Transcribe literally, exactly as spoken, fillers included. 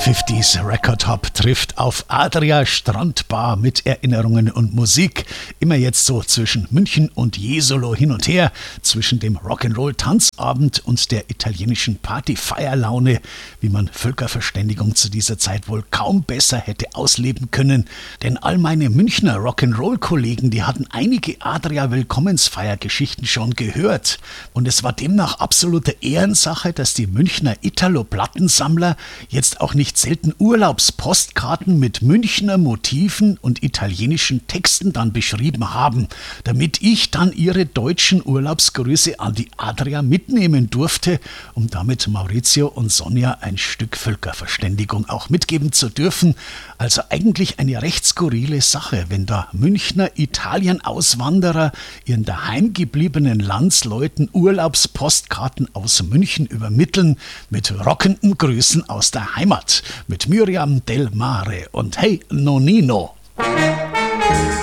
fünfziger Record Hop trifft auf Adria Strandbar mit Erinnerungen und Musik. Immer jetzt so zwischen München und Jesolo hin und her, zwischen dem Rock'n'Roll-Tanzabend und der italienischen Party-Feierlaune, wie man Völkerverständigung zu dieser Zeit wohl kaum besser hätte ausleben können. Denn all meine Münchner Rock'n'Roll-Kollegen, die hatten einige Adria-Willkommensfeiergeschichten schon gehört. Und es war demnach absolute Ehrensache, dass die Münchner Italo-Plattensammler jetzt auch nicht selten Urlaubspostkarten mit Münchner Motiven und italienischen Texten dann beschrieben haben, damit ich dann ihre deutschen Urlaubsgrüße an die Adria mitnehmen durfte, um damit Maurizio und Sonja ein Stück Völkerverständigung auch mitgeben zu dürfen. Also eigentlich eine recht skurrile Sache, wenn da Münchner Italien-Auswanderer ihren daheimgebliebenen Landsleuten Urlaubspostkarten aus München übermitteln mit rockenden Grüßen aus der Heimat, mit Miriam Del Mare und Hey Nonino.